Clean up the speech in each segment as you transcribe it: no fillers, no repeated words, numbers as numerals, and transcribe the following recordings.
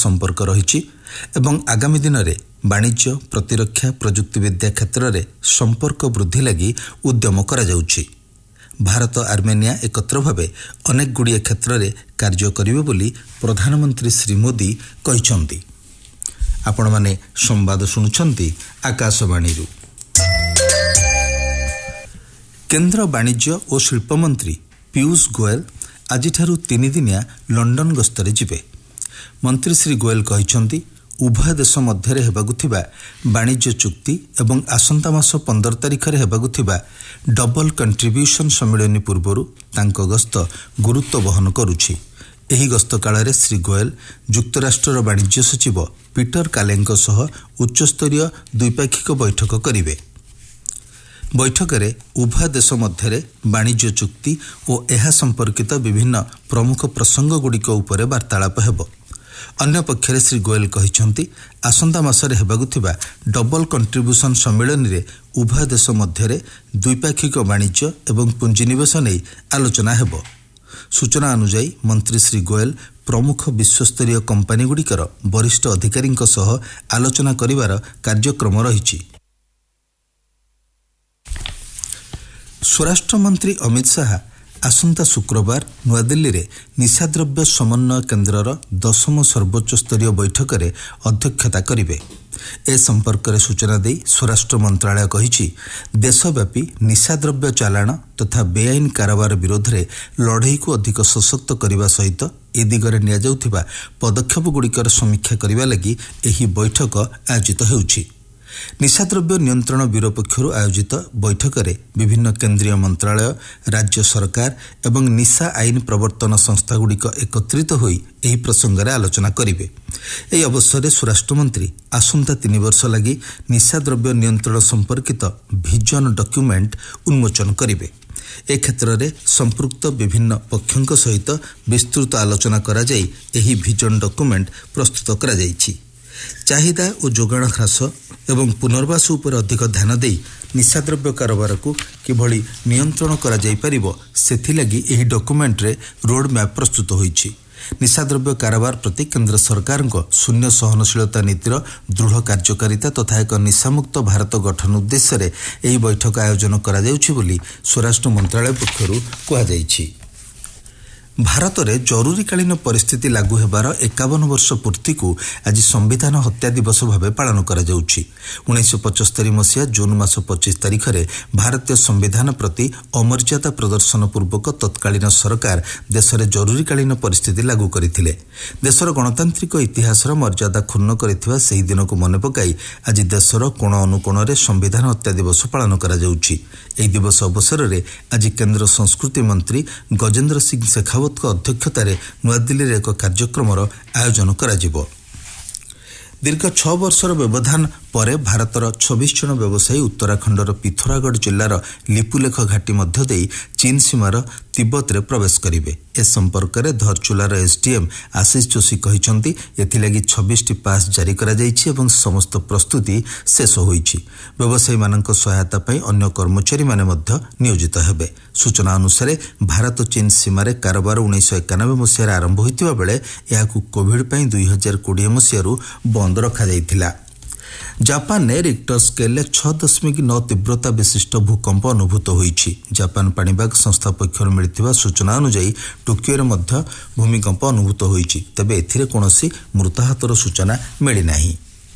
संपर्क रही एवं आगामी दिन में वाणिज्य प्रतिरक्षा प्रजुक्तिविद्या क्षेत्र में संपर्क वृद्धि लगी उद्यम करा जाउछि। भारत आर्मेनिया एकत्र भावे अनेक गुड़िए क्षेत्र में कार्य करिवे बोली प्रधानमंत्री श्री मोदी कहिसंती। आपण माने संवाद सुनुछंती आकाशवाणी। केंद्र वाणिज्य और शिल्प मंत्री पीयूष गोयल आज 3 दिनिया लंडन गस्तरे जिबे। मंत्री श्री गोयल कहिसंती उभय देश मध्य हेबाकु थिबा वाणिज्य चुक्ति एवं आसंता मास 15 तारिख रे हेबाकु थिबा डबल कंट्रीब्यूशन सम्मेलन पूर्वरु तांको गस्त गुरुत्व बहन करुछि। एही गस्त काल रे श्री गोयल युक्तराष्ट्र वाणिज्य सचिव पीटर कालेंको सह उच्चस्तरीय द्विपाक्षिक बैठक करिवे। बैठक में उभय देश मध्य वाणिज्य चुक्ति और यह संपर्कित विभिन्न प्रमुख प्रसंग गुड़िक उपरे वार्तालाप हेबो। अन्य पक्षरे श्री गोयल कहिसंती आसंता मासरे हेबाकु थिबा डबल कंट्रीब्यूशन सम्मेलन रे उभय देश मध्य द्विपाक्षिक वाणिज्य एवं पुंजीनिवेश नहीं आलोचना हेबो। सूचना अनुसार मंत्री श्री गोयल प्रमुख विश्वस्तरीय कंपानी गुड़िकर वरिष्ठ अधिकारी सह आलोचना करिवार कार्यक्रम रहिछि। स्वराष्ट्र मंत्री अमित शाह आसंता शुक्रवार नुआदिल्ली रे निशाद्रव्य समन्वय केन्द्रर 10म सर्वोच्च स्तरीय बैठक में अध्यक्षता करिवे। ए संपर्क में सूचना दे स्वराष्ट्र मंत्रालय कहिछि देशव्यापी निशाद्रव्य चालाण तथा बेआईन कारोबार विरोध में लड़ई को अधिक सशक्त करने सहित ए दिगरे निया जाउथिबा पदक्षेप गुड़िकर समीक्षा करने लगी एही बैठक आयोजित हेउछि। निशाद्रव्य नियंत्रण ब्यूरो पक्षर आयोजित बैठक में विभिन्न केंद्रीय मंत्रालय राज्य सरकार एवं निशा आईन प्रवर्तन संस्थागुड़िक एकत्रित होई एही प्रसंग में आलोचना करिवे। एही अवसर में स्वराष्ट्र मंत्री आसंता 3 वर्ष लगी निशाद्रव्य नियंत्रण संपर्कित विजन डॉक्यूमेंट उन्मोचन करिवे। ए क्षेत्र में संपृक्त विभिन्न पक्षों सहित विस्तृत आलोचना करा जाई एही विजन डॉक्यूमेंट प्रस्तुत करा जाइछि। चाहिदा और जोगाण ह्रास एवं पुनर्वास उपर अधिक ध्यान दे निशाद्रव्य कारोबार को किभली नियंत्रण करा जाई परिबो सेथिलागी एही डॉक्यूमेंट रे रोड मैप प्रस्तुत होईछि। निशाद्रव्य कारोबार प्रति केंद्र सरकार शून्य सहनशीलता नीतिर दृढ़ कार्यकारिता तथा एक निशामुक्त भारत गठन उद्देश्य रे एही बैठक आयोजन करा जाउछि बोली स्वराष्ट्र मंत्रालय पक्षरु कहा जाइछि। भारत में जरूरीकालीन परिस्थिति लागू हेबार 51 वर्ष पूर्ति को आज संविधान हत्या दिवस भाव पालन करा जाउछि। 1975 मसीहा जून मास 25 तारिख में भारतीय संविधान प्रति अमर्यादा प्रदर्शन पूर्वक तत्कालीन सरकार देश में जरूरीकालीन परिस्थिति लागू करथिले। देशर गणतांत्रिक इतिहास मर्यादा क्षुण्ण करथिबा सेही दिन को मन पकाई आज देशर कोण अनुकोण में संविधान हत्या दिवस पालन करा जाउछि। एही दिवस अवसर में आज केंद्र संस्कृति मंत्री गजेंद्र सिंह शेखावत अध्यक्षतार नुआदिल्ली एक कार्यक्रम आयोजन करा जिवो। दीर्घ 6 वर्षर व्यवधान पर भारतर 26 जन व्यवसायी उत्तराखंडर पिथौरागढ़ जिलार लिपुलेख घाटी मध्य दे चीन सीमार तिब्बत रे प्रवेश करिवे। ए संपर्क में धरचुलार एसडीएम आशीष जोशी कहिसंती एथिलागी 26टी पास जारी करा जाइछि एवं समस्त प्रस्तुति शेष होइछि। व्यवसायी मानक सहायता पई अन्य कर्मचारी माने मध्य नियोजित हेबे। सूचना अनुसार भारत चीन सीमार कारोबार 1991 मसीह आरंभ होइतिबा बेले एहाकु कोविड पई 2020 मसीहरु बंद रखा जाइथिला। जापान ने रिक्टर स्केल 6.9 तीव्रता विशिष्ट भूकंप अनुभूत होइछि। जापान पाणीपाग संस्था पक्षर मिलिथिबा सूचना अनुसार टोकियो मध्य भूमिकंप अनुभूत होइछि, तबे एथिरे कोनोसी मृताहतर सूचना मिली नाही।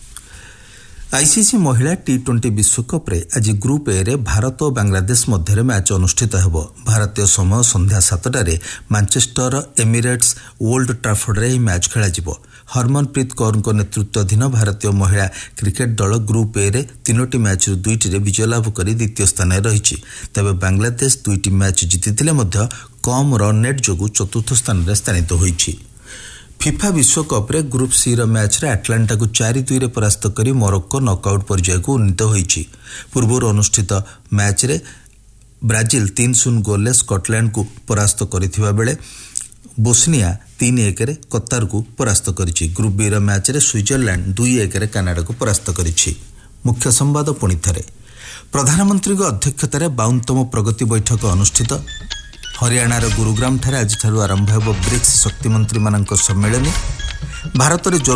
आईसीसी महिला T20 विश्वकप रे आज ग्रुप ए रे भारत और बांग्लादेश मध्य मैच अनुष्ठित हेबो। भारतीय समय संध्या 7टारे मैनचेस्टर एमिरेट्स ओल्ड ट्राफोर्ड रे मैच खेला जिवो। हरमनप्रीत कौर नेतृत्वाधीन भारतीय महिला क्रिकेट दल ग्रुप ए रे 3टी मैच 2टी विजय लाभ कर द्वितीय स्थान रही। तेज बांग्लादेश 2टी मैच जीति कम रन नेट जो चतुर्थ स्थान में स्थानित होइछि। फिफा विश्वकप रे ग्रुप सी रो मैच रे अटलांटा को 4-2 रे परास्त करी मोरक्को नॉकआउट पर्याय को उन्नीत होइछि। पूर्व अनुष्ठित मैच रे ब्राजिल 3-0 गोल स्कॉटलैंड को परास्त करिथिबा बेले बोस्निया 3-1 रे कतार को परास्त करिछि। ग्रुप बी रो मैच रे स्विट्जरलैंड 2-1 रे कनाडा को परास्त करिछि। मुख्य संवाद पुणी थरे प्रधानमंत्री अध्यक्षतार 52तम प्रगति बैठक अनुष्ठित। हरियाणार गुरुग्राम ठारे आज आरंभ हेब ब्रिक्स शक्ति मंत्री मानक सम्मेलन। भारत